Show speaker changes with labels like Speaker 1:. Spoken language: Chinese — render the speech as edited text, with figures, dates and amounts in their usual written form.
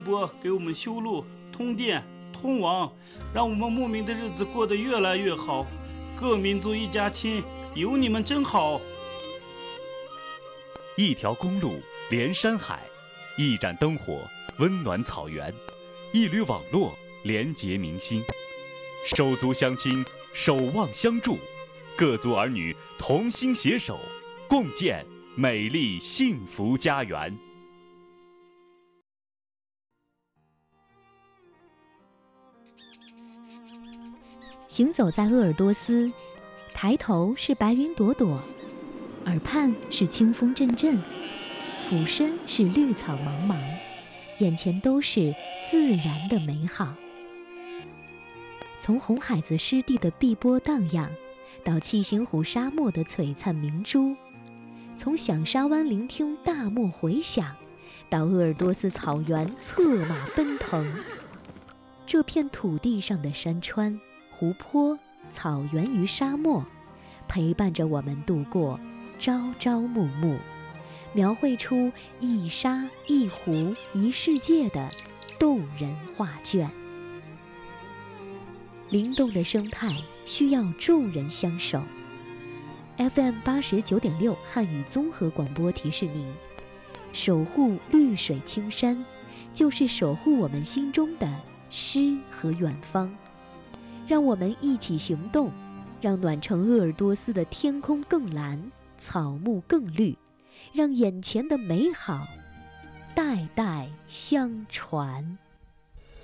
Speaker 1: 波给我们修路、通电、通网，让我们牧民的日子过得越来越好。各民族一家亲，有你们真好。
Speaker 2: 一条公路连山海，一盏灯火温暖草原，一缕网络连结民心。手足相亲，守望相助，各族儿女同心携手，共建美丽幸福家园。
Speaker 3: 行走在鄂尔多斯，抬头是白云朵朵，耳畔是清风阵阵，俯身是绿草茫茫，眼前都是自然的美好。从红海子湿地的碧波荡漾，到七星湖沙漠的璀璨明珠，从响沙湾聆听大漠回响，到鄂尔多斯草原策马奔腾，这片土地上的山川、湖泊、草原与沙漠，陪伴着我们度过朝朝暮暮，描绘出一沙一湖一世界的动人画卷。灵动的生态需要众人相守。FM 89.6汉语综合广播提示您：守护绿水青山，就是守护我们心中的诗和远方。让我们一起行动，让暖城鄂尔多斯的天空更蓝，草木更绿，让眼前的美好代代相传。